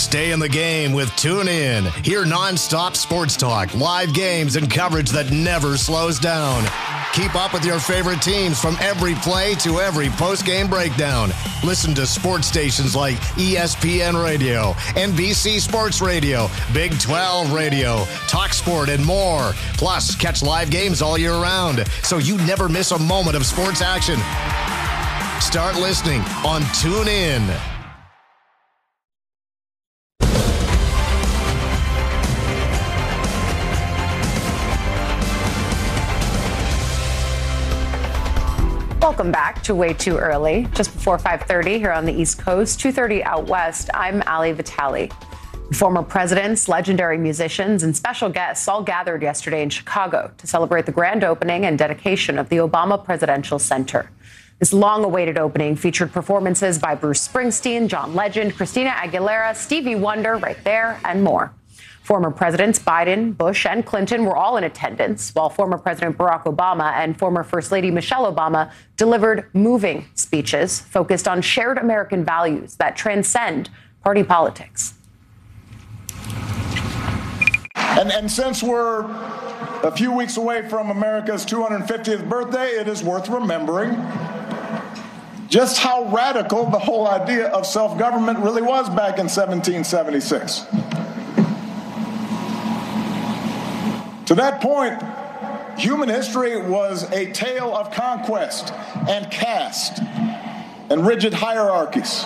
Stay in the game with TuneIn. Hear nonstop sports talk, live games, and coverage that never slows down. Keep up with your favorite teams from every play to every post-game breakdown. Listen to sports stations like ESPN Radio, NBC Sports Radio, Big 12 Radio, TalkSport, and more. Plus, catch live games all year round, so you never miss a moment of sports action. Start listening on TuneIn. Welcome back to Way Too Early, just before 5:30 here on the East Coast, 2:30 out west. I'm Ali Vitale. Former presidents, legendary musicians, and special guests all gathered yesterday in Chicago to celebrate the grand opening and dedication of the Obama Presidential Center. This long-awaited opening featured performances by Bruce Springsteen, John Legend, Christina Aguilera, Stevie Wonder, right there, and more. Former Presidents Biden, Bush, and Clinton were all in attendance, while former President Barack Obama and former First Lady Michelle Obama delivered moving speeches focused on shared American values that transcend party politics. And since we're a few weeks away from America's 250th birthday, it is worth remembering just how radical the whole idea of self-government really was back in 1776. To that point, human history was a tale of conquest and caste and rigid hierarchies.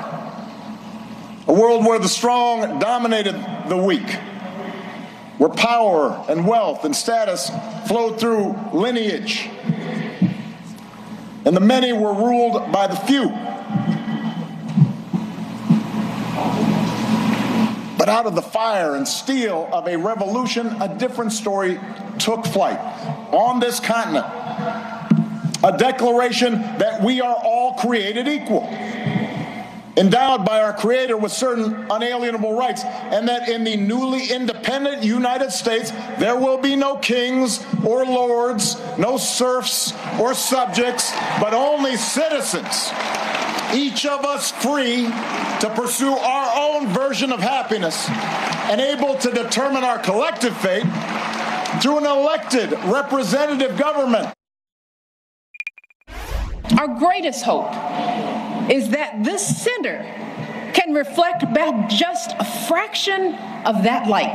A world where the strong dominated the weak, where power and wealth and status flowed through lineage, and the many were ruled by the few. But out of the fire and steel of a revolution, a different story took flight on this continent. A declaration that we are all created equal, endowed by our Creator with certain unalienable rights, and that in the newly independent United States, there will be no kings or lords, no serfs or subjects, but only citizens, each of us free to pursue our own version of happiness and able to determine our collective fate through an elected representative government. Our greatest hope is that this center can reflect back just a fraction of that light,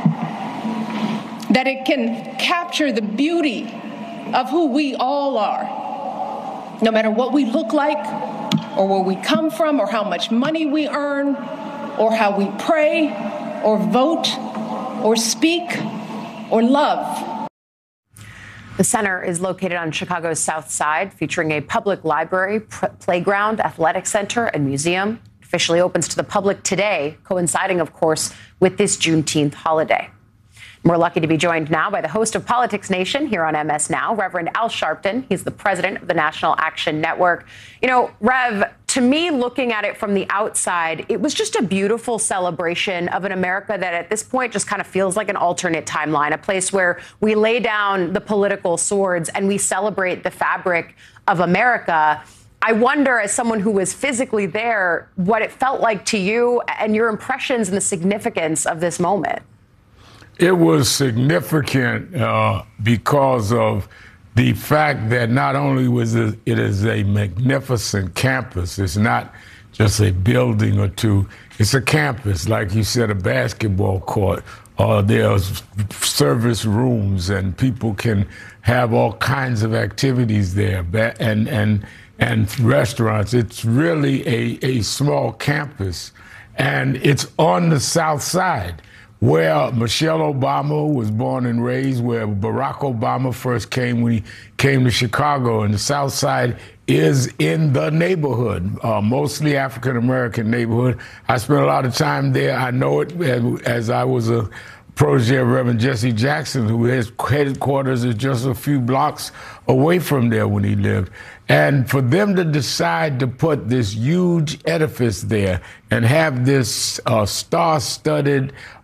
that it can capture the beauty of who we all are, no matter what we look like, or where we come from, or how much money we earn, or how we pray, or vote, or speak, or love. The center is located on Chicago's South Side, featuring a public library, playground, athletic center, and museum. It officially opens to the public today, coinciding, of course, with this Juneteenth holiday. We're lucky to be joined now by the host of Politics Nation here on MS Now, Reverend Al Sharpton. He's the president of the National Action Network. You know, Rev, to me, looking at it from the outside, it was just a beautiful celebration of an America that at this point just kind of feels like an alternate timeline, a place where we lay down the political swords and we celebrate the fabric of America. I wonder, as someone who was physically there, what it felt like to you and your impressions and the significance of this moment. It was significant because of the fact that not only was it is a magnificent campus, it's not just a building or two, it's a campus, like you said, a basketball court, there's service rooms, and people can have all kinds of activities there, and restaurants. It's really a small campus, and it's on the South Side, where Michelle Obama was born and raised, where Barack Obama first came when he came to Chicago. And the South Side is in the neighborhood, mostly African-American neighborhood. I spent a lot of time there. I know it as I was a protege of Reverend Jesse Jackson, who his headquarters is just a few blocks away from there when he lived. And for them to decide to put this huge edifice there and have this star-studded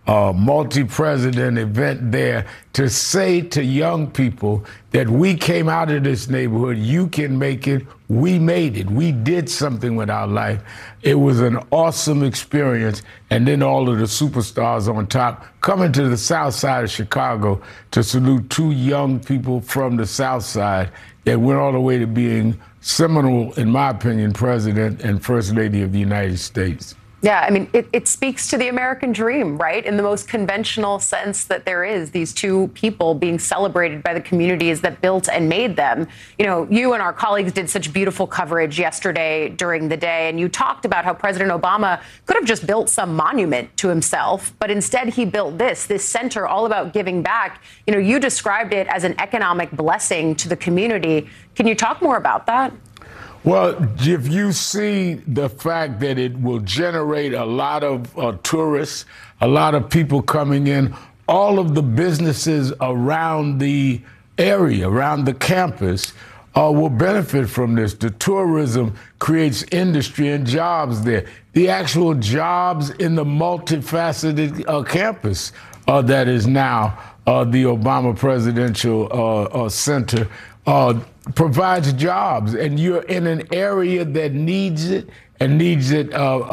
multi-president event there to say to young people that we came out of this neighborhood, you can make it, we made it, we did something with our life. It was an awesome experience. And then all of the superstars on top coming to the south side of Chicago to salute two young people from the south side that went all the way to being seminal, in my opinion, President and First Lady of the United States. Yeah, I mean, it speaks to the American dream, right? In the most conventional sense that there is, these two people being celebrated by the communities that built and made them. You know, you and our colleagues did such beautiful coverage yesterday during the day, and you talked about how President Obama could have just built some monument to himself, but instead he built this center all about giving back. You know, you described it as an economic blessing to the community. Can you talk more about that? Well, if you see the fact that it will generate a lot of tourists, a lot of people coming in, all of the businesses around the area, around the campus, will benefit from this. The tourism creates industry and jobs there. The actual jobs in the multifaceted campus that is now the Obama Presidential Center provides jobs, and you're in an area that needs it and needs it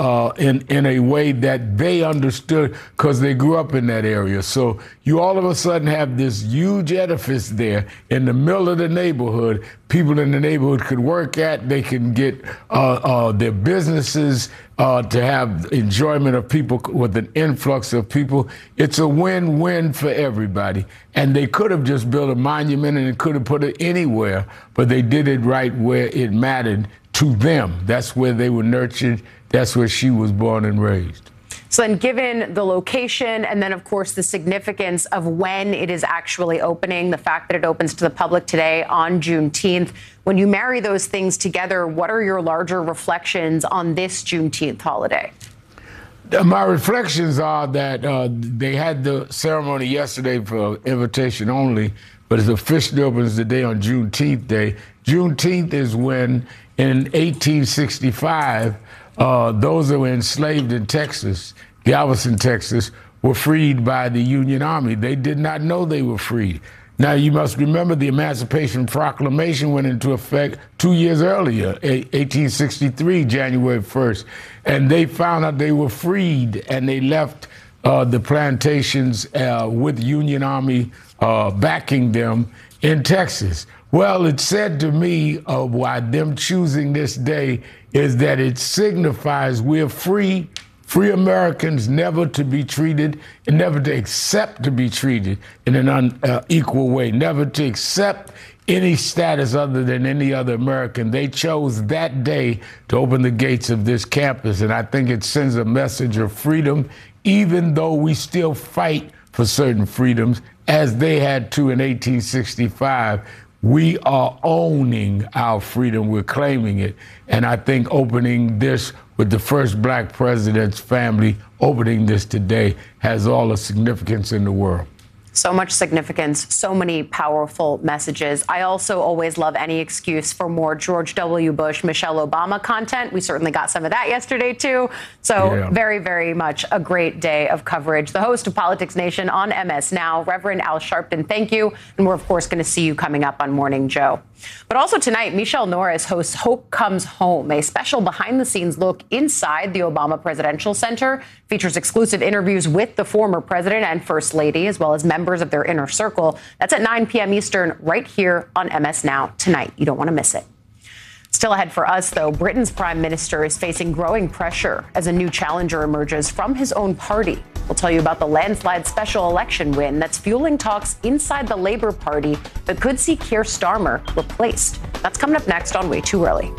in a way that they understood because they grew up in that area. So you all of a sudden have this huge edifice there in the middle of the neighborhood. People in the neighborhood could work at, they can get their businesses to have enjoyment of people with an influx of people. It's a win-win for everybody. And they could have just built a monument and could have put it anywhere, but they did it right where it mattered to them. That's where they were nurtured. That's where she was born and raised. So then, given the location and then, of course, the significance of when it is actually opening, the fact that it opens to the public today on Juneteenth, when you marry those things together, what are your larger reflections on this Juneteenth holiday? My reflections are that they had the ceremony yesterday for invitation only, but it officially opens today on Juneteenth Day. Juneteenth is when, in 1865, those that were enslaved in Texas, Galveston, Texas, were freed by the Union Army. They did not know they were freed. Now, you must remember the Emancipation Proclamation went into effect 2 years earlier, 1863, January 1st, and they found out they were freed, and they left the plantations with Union Army backing them in Texas. Well, it said to me why them choosing this day is that it signifies we're free Americans, never to be treated and never to accept to be treated in an unequal way, never to accept any status other than any other American. They chose that day to open the gates of this campus, and I think it sends a message of freedom, even though we still fight for certain freedoms, as they had to in 1865. We are owning our freedom. We're claiming it. And I think opening this with the first black president's family, opening this today, has all the significance in the world. So much significance, so many powerful messages. I also always love any excuse for more George W. Bush, Michelle Obama content. We certainly got some of that yesterday, too. So very, very much a great day of coverage. The host of Politics Nation on MS Now, Reverend Al Sharpton, thank you. And we're, of course, going to see you coming up on Morning Joe. But also tonight, Michelle Norris hosts Hope Comes Home, a special behind-the-scenes look inside the Obama Presidential Center. Features exclusive interviews with the former president and first lady, as well as members of their inner circle. That's at 9 p.m. Eastern, right here on MS Now tonight. You don't want to miss it. Still ahead for us, though, Britain's prime minister is facing growing pressure as a new challenger emerges from his own party. We'll tell you about the landslide special election win that's fueling talks inside the Labour Party that could see Keir Starmer replaced. That's coming up next on Way Too Early.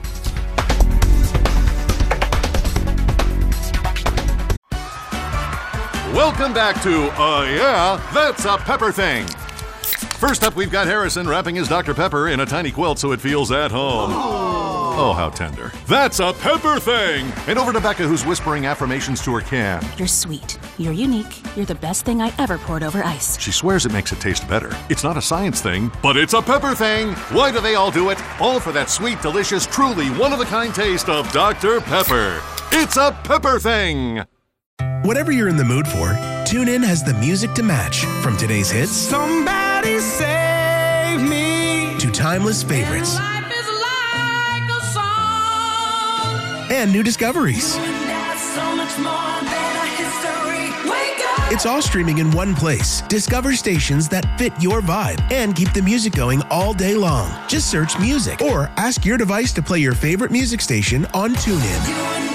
Welcome back to Yeah, That's a Pepper Thing. First up, we've got Harrison wrapping his Dr. Pepper in a tiny quilt so it feels at home. Oh, how tender. That's a Pepper Thing! And over to Becca, who's whispering affirmations to her can. You're sweet. You're unique. You're the best thing I ever poured over ice. She swears it makes it taste better. It's not a science thing, but it's a pepper thing. Why do they all do it? All for that sweet, delicious, truly one-of-a-kind taste of Dr. Pepper. It's a Pepper Thing! Whatever you're in the mood for, TuneIn has the music to match, from today's hits Somebody save me to timeless favorites and new discoveries. It's all streaming in one place. Discover stations that fit your vibe and keep the music going all day long. Just search music or ask your device to play your favorite music station on TuneIn.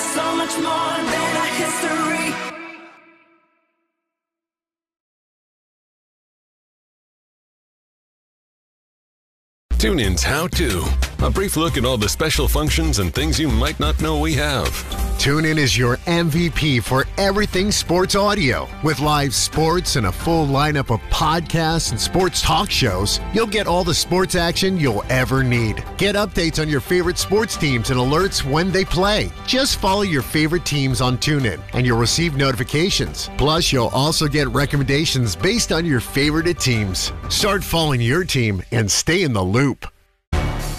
TuneIn's How To. A brief look at all the special functions and things you might not know we have. TuneIn is your MVP for everything sports audio. With live sports and a full lineup of podcasts and sports talk shows, you'll get all the sports action you'll ever need. Get updates on your favorite sports teams and alerts when they play. Just follow your favorite teams on TuneIn and you'll receive notifications. Plus, you'll also get recommendations based on your favorite teams. Start following your team and stay in the loop.